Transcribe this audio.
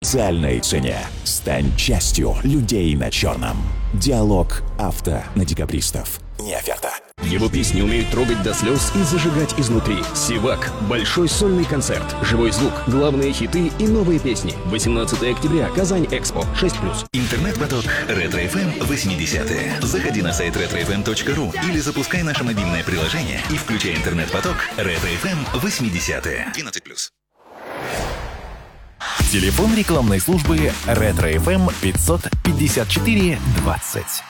специальной цене. Стань частью людей на черном. Диалог авто на декабристов. Не оферта. Его песни умеют трогать до слез и зажигать изнутри. Севак. Большой сольный концерт. Живой звук. Главные хиты и новые песни. 18 октября. Казань Экспо. 6+. Интернет-поток Ретро-ФМ 80-е. Заходи на сайт retrofm.ru или запускай наше мобильное приложение и включай интернет-поток Ретро-ФМ 80-е. 12+. Телефон рекламной службы Ретро-ФМ 554 20.